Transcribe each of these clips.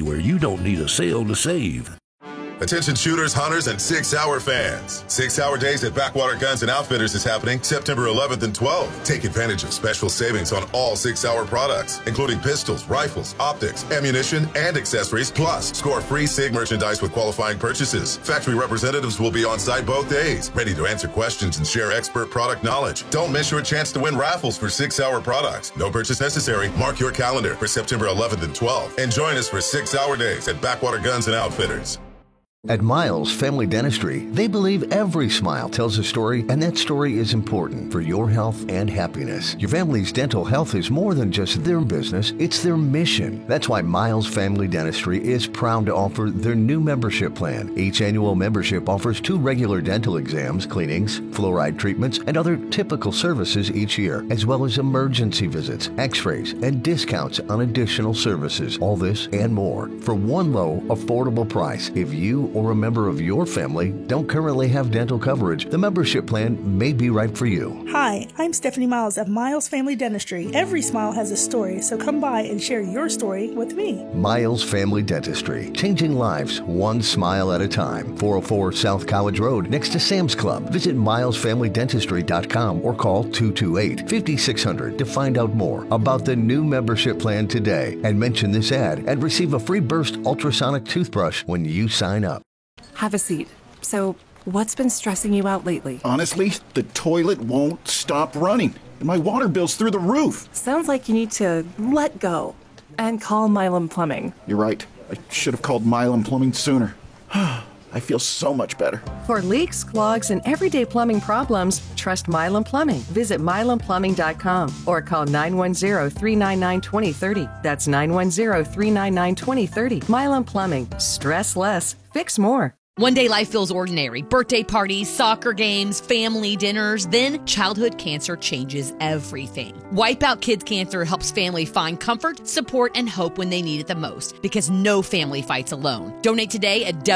where you don't need a sale to save. Attention shooters, hunters, and 6 Hour fans. 6 Hour Days at Backwater Guns and Outfitters is happening September 11th and 12th. Take advantage of special savings on all 6 Hour products, including pistols, rifles, optics, ammunition, and accessories. Plus, score free SIG merchandise with qualifying purchases. Factory representatives will be on site both days, ready to answer questions and share expert product knowledge. Don't miss your chance to win raffles for 6 Hour products. No purchase necessary. Mark your calendar for September 11th and 12th. And join us for 6 Hour Days at Backwater Guns and Outfitters. At Miles Family Dentistry, they believe every smile tells a story, and that story is important for your health and happiness. Your family's dental health is more than just their business, it's their mission. That's why Miles Family Dentistry is proud to offer their new membership plan. Each annual membership offers 2 regular dental exams, cleanings, fluoride treatments, and other typical services each year, as well as emergency visits, x-rays, and discounts on additional services. All this and more for one low, affordable price. If you or a member of your family don't currently have dental coverage, the membership plan may be right for you. Hi, I'm Stephanie Miles of Miles Family Dentistry. Every smile has a story, so come by and share your story with me. Miles Family Dentistry, changing lives one smile at a time. 404 South College Road, next to Sam's Club. Visit milesfamilydentistry.com or call 228-5600 to find out more about the new membership plan today, and mention this ad and receive a free Burst ultrasonic toothbrush when you sign up. Have a seat. So, what's been stressing you out lately? Honestly, the toilet won't stop running, and my water bill's through the roof. Sounds like you need to let go and call Milam Plumbing. You're right. I should have called Milam Plumbing sooner. I feel so much better. For leaks, clogs, and everyday plumbing problems, trust Milam Plumbing. Visit milamplumbing.com or call 910-399-2030. That's 910-399-2030. Milam Plumbing. Stress less. Fix more. One day life feels ordinary. Birthday parties, soccer games, family dinners. Then childhood cancer changes everything. Wipeout Kids Cancer helps family find comfort, support, and hope when they need it the most, because no family fights alone. Donate today at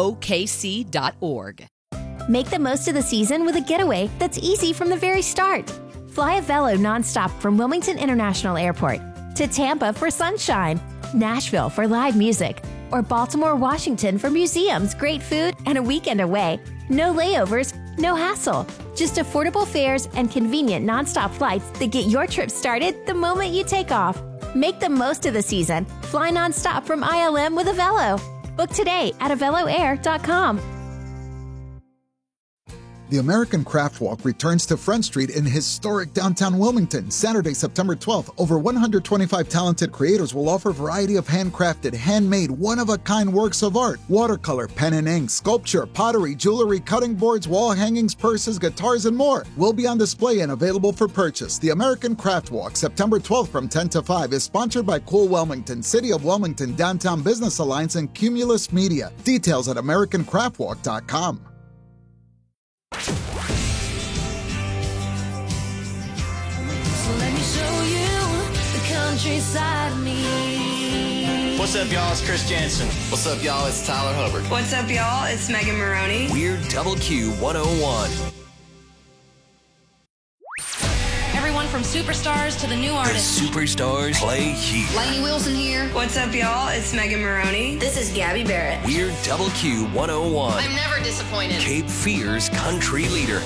WOKC.org. Make the most of the season with a getaway that's easy from the very start. Fly a Velo nonstop from Wilmington International Airport to Tampa for sunshine, Nashville for live music, or Baltimore, Washington for museums, great food, and a weekend away. No layovers, no hassle. Just affordable fares and convenient nonstop flights that get your trip started the moment you take off. Make the most of the season. Fly nonstop from ILM with Avelo. Book today at AveloAir.com. The American Craft Walk returns to Front Street in historic downtown Wilmington, Saturday, September 12th. Over 125 talented creators will offer a variety of handcrafted, handmade, one-of-a-kind works of art. Watercolor, pen and ink, sculpture, pottery, jewelry, cutting boards, wall hangings, purses, guitars, and more will be on display and available for purchase. The American Craft Walk, September 12th from 10 to 5, is sponsored by Cool Wilmington, City of Wilmington, Downtown Business Alliance, and Cumulus Media. Details at AmericanCraftWalk.com. So let me show you the countryside of me. What's up, y'all? It's Chris Jansen. What's up, y'all? It's Tyler Hubbard. What's up, y'all? It's Megan Maroney. We're Double Q 101. Everyone from superstars to the new artists. The superstars play here. Lainey Wilson here. What's up, y'all? It's Megan Maroney. This is Gabby Barrett. We're Double Q 101. I'm never disappointed. Cape Fear's country leader.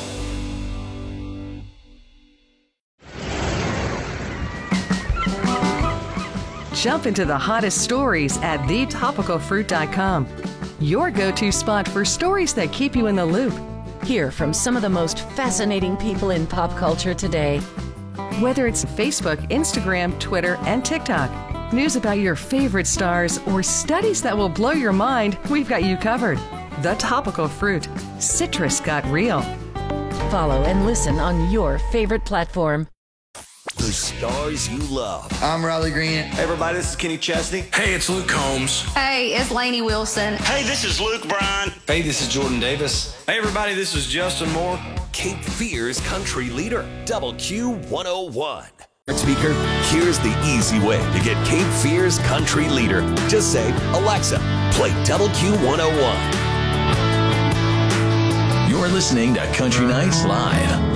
Jump into the hottest stories at thetopicalfruit.com. Your go-to spot for stories that keep you in the loop. Hear from some of the most fascinating people in pop culture today. Whether it's Facebook, Instagram, Twitter, and TikTok, news about your favorite stars, or studies that will blow your mind, we've got you covered. The Topical Fruit. Citrus got real. Follow and listen on your favorite platform. The stars you love. I'm Riley Green. Hey, everybody, this is Kenny Chesney. Hey, it's Luke Combs. Hey, it's Lainey Wilson. Hey, this is Luke Bryan. Hey, this is Jordan Davis. Hey, everybody, this is Justin Moore. Cape Fear's country leader, Double Q 101. Speaker, here's the easy way to get Cape Fear's country leader. Just say, Alexa, play Double Q 101. You're listening to Country Nights Live.